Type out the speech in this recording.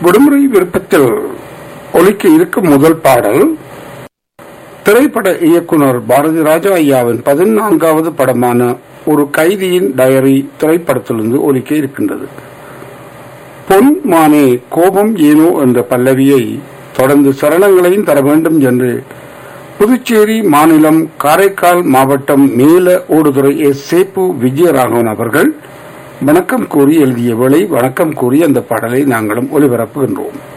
விடுமுறை விருப்பத்தில் ஒலிக்க இருக்கும் முதல் பாடல் திரைப்பட இயக்குனர் பாரதி ராஜா ஐயாவின் 14வது படமான ஒரு கைதியின் டயரி திரைப்படத்திலிருந்து ஒலிக்க இருக்கின்றது. பொன் மானே கோபம் ஏனோ என்ற பல்லவியை தொடர்ந்து சரணங்களையும் தர வேண்டும் என்று புதுச்சேரி மாநிலம் காரைக்கால் மாவட்டம் மேல ஓடுதுறை சேப்பு விஜயராகவன் அவர்கள் வணக்கம் கூறி எழுதிய வேளை வணக்கம் கூறி அந்த பாடலை நாங்களும் ஒலிபரப்புகின்றோம்.